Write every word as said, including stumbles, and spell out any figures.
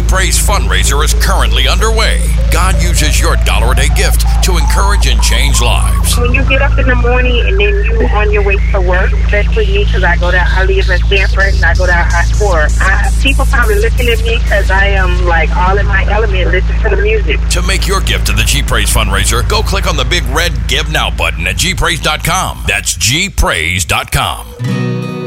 Praise fundraiser is currently underway. God uses your dollar a day gift to encourage and change lives. When you get up in the morning and then you on your way to work, especially me because I go down, I live in Stanford and I go down I four. I, people probably looking at me because I am like all in my element, listening to the music. To make your gift to the G Praise fundraiser, go click on the big red Give Now button at G praise dot com. That's G praise dot com.